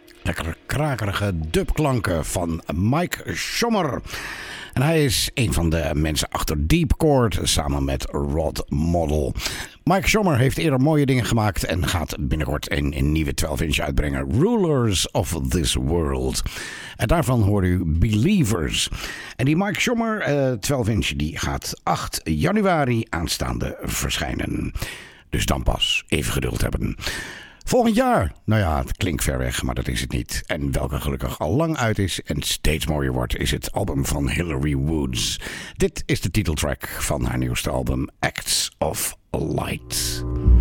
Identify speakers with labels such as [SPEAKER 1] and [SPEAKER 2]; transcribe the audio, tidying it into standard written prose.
[SPEAKER 1] Lekkere krakerige dubklanken van Mike Sommer. En hij is een van de mensen achter Deep Chord samen met Rod Model. Mike Sommer heeft eerder mooie dingen gemaakt en gaat binnenkort een nieuwe 12-inch uitbrengen. Rulers of This World. En daarvan hoort u Believers. En die Mike Sommer 12-inch die gaat 8 januari aanstaande verschijnen. Dus dan pas even geduld hebben. Volgend jaar, nou ja, het klinkt ver weg, maar dat is het niet. En welke gelukkig al lang uit is en steeds mooier wordt, is het album van Hillary Woods. Dit is de titeltrack van haar nieuwste album, Acts of Light.